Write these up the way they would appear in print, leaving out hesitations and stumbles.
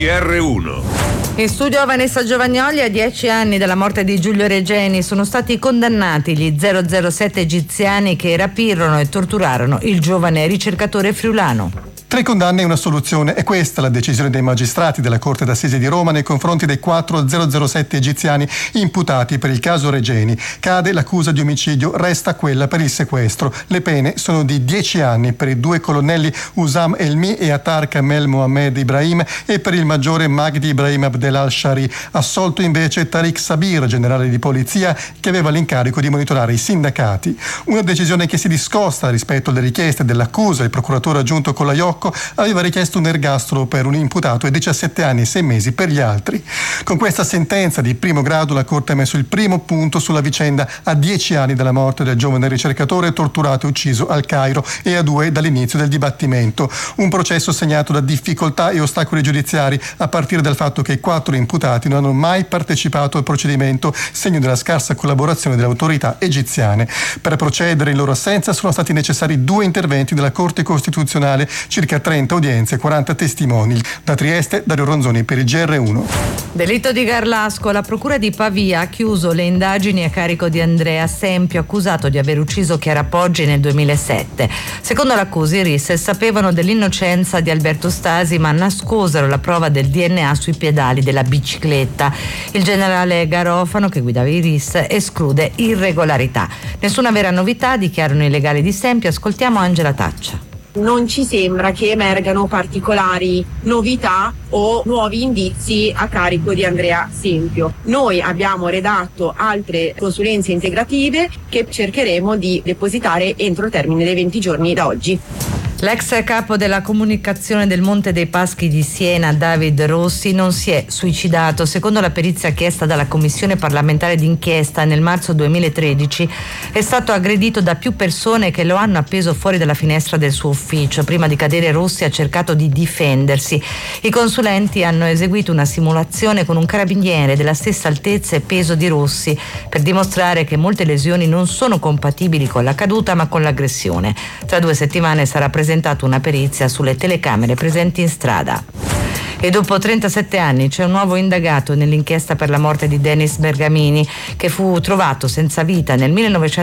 R1. In studio Vanessa Giovagnoli. A 10 anni dalla morte di Giulio Regeni sono stati condannati gli 007 egiziani che rapirono e torturarono il giovane ricercatore friulano. 3 condanne e una soluzione. È questa la decisione dei magistrati della Corte d'Assise di Roma nei confronti dei 4 007 egiziani imputati per il caso Regeni. Cade l'accusa di omicidio, resta quella per il sequestro. Le pene sono di 10 anni per i 2 colonnelli Usam Elmi e Attar Kamel Mohamed Ibrahim e per il maggiore Magdi Ibrahim Abdel al-Shari. Assolto invece Tariq Sabir, generale di polizia, che aveva l'incarico di monitorare i sindacati. Una decisione che si discosta rispetto alle richieste dell'accusa. Il procuratore aggiunto Colaiocco aveva richiesto un ergastolo per un imputato e 17 anni e 6 mesi per gli altri. Con questa sentenza di primo grado la Corte ha messo il primo punto sulla vicenda a 10 anni dalla morte del giovane ricercatore torturato e ucciso al Cairo e a 2 dall'inizio del dibattimento. Un processo segnato da difficoltà e ostacoli giudiziari a partire dal fatto che i 4 imputati non hanno mai partecipato al procedimento, segno della scarsa collaborazione delle autorità egiziane. Per procedere in loro assenza sono stati necessari 2 interventi della Corte Costituzionale, circa 30 udienze e 40 testimoni. Da Trieste, Dario Ronzoni per il GR1. Delitto di Garlasco. La procura di Pavia ha chiuso le indagini a carico di Andrea Sempio, accusato di aver ucciso Chiara Poggi nel 2007. Secondo l'accusa, i RIS sapevano dell'innocenza di Alberto Stasi, ma nascosero la prova del DNA sui pedali della bicicletta. Il generale Garofano, che guidava i RIS, esclude irregolarità. Nessuna vera novità, dichiarano i legali di Sempio. Ascoltiamo Angela Taccia. Non ci sembra che emergano particolari novità o nuovi indizi a carico di Andrea Sempio. Noi abbiamo redatto altre consulenze integrative che cercheremo di depositare entro il termine dei 20 giorni da oggi. L'ex capo della comunicazione del Monte dei Paschi di Siena, David Rossi, non si è suicidato. Secondo la perizia chiesta dalla Commissione parlamentare d'inchiesta nel marzo 2013, è stato aggredito da più persone che lo hanno appeso fuori dalla finestra del suo ufficio. Prima di cadere Rossi ha cercato di difendersi. I consulenti hanno eseguito una simulazione con un carabiniere della stessa altezza e peso di Rossi per dimostrare che molte lesioni non sono compatibili con la caduta ma con l'aggressione. Tra 2 settimane sarà presentato una perizia sulle telecamere presenti in strada. E dopo 37 anni c'è un nuovo indagato nell'inchiesta per la morte di Denis Bergamini, che fu trovato senza vita nel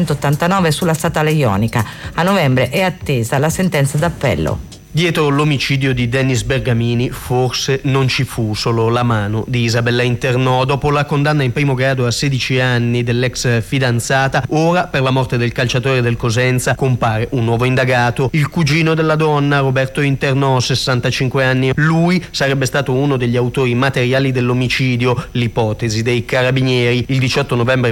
1989 sulla statale ionica. A novembre è attesa la sentenza d'appello. Dietro l'omicidio di Denis Bergamini forse non ci fu solo la mano di Isabella Internò. Dopo la condanna in primo grado a 16 anni dell'ex fidanzata, ora per la morte del calciatore del Cosenza compare un nuovo indagato, il cugino della donna, Roberto Internò, 65 anni. Lui sarebbe stato uno degli autori materiali dell'omicidio. L'ipotesi dei carabinieri: il 18 novembre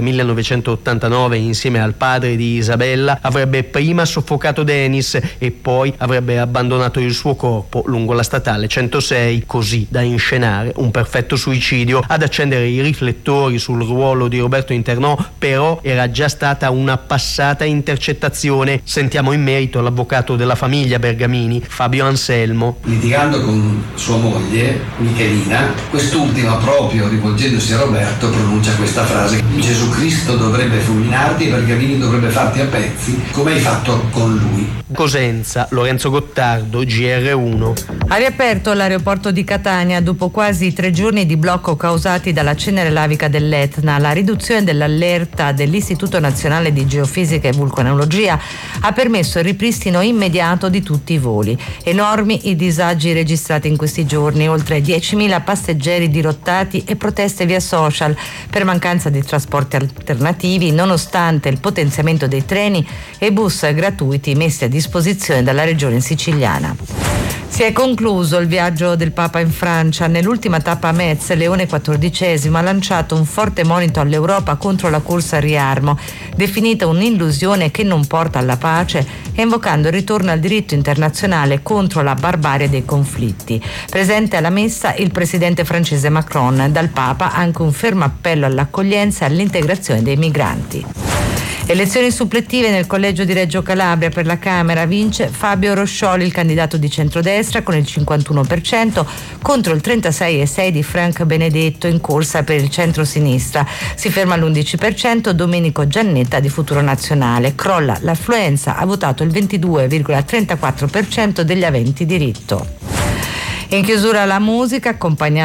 1989, insieme al padre di Isabella, avrebbe prima soffocato Denis e poi avrebbe abbandonato il suo corpo lungo la statale 106, così da inscenare un perfetto suicidio. Ad accendere i riflettori sul ruolo di Roberto Internò però era già stata una passata intercettazione. Sentiamo in merito l'avvocato della famiglia Bergamini, Fabio Anselmo. Litigando con sua moglie Michelina, quest'ultima, proprio rivolgendosi a Roberto, pronuncia questa frase: Gesù Cristo dovrebbe fulminarti e Bergamini dovrebbe farti a pezzi, come hai fatto con lui. Cosenza, Lorenzo Gottardo, GR1. Ha riaperto l'aeroporto di Catania dopo quasi 3 giorni di blocco causati dalla cenere lavica dell'Etna. La riduzione dell'allerta dell'Istituto Nazionale di Geofisica e Vulcanologia ha permesso il ripristino immediato di tutti i voli. Enormi i disagi registrati in questi giorni, oltre 10.000 passeggeri dirottati e proteste via social per mancanza di trasporti alternativi, nonostante il potenziamento dei treni e bus gratuiti messi a disposizione dalla regione siciliana. Si è concluso il viaggio del Papa in Francia. Nell'ultima tappa a Metz, Leone XIV ha lanciato un forte monito all'Europa contro la corsa al riarmo, definita un'illusione che non porta alla pace, e invocando il ritorno al diritto internazionale contro la barbarie dei conflitti. Presente alla messa il presidente francese Macron. Dal Papa anche un fermo appello all'accoglienza e all'integrazione dei migranti. Elezioni suppletive nel collegio di Reggio Calabria. Per la Camera vince Fabio Roscioli, il candidato di centrodestra, con il 51% contro il 36,6% di Frank Benedetto in corsa per il centro-sinistra. Si ferma all'11% Domenico Giannetta di Futuro Nazionale. Crolla l'affluenza, ha votato il 22,34% degli aventi diritto. In chiusura la musica, accompagnata